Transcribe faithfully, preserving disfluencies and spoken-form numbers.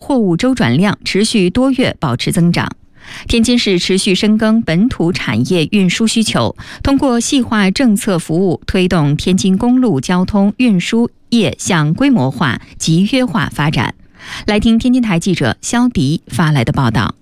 货物周转量持续多月保持增长。天津市持续深耕本土产业运输需求，通过细化政策服务，推动天津公路交通运输业向规模化、集约化发展。来听天津台记者肖迪发来的报道。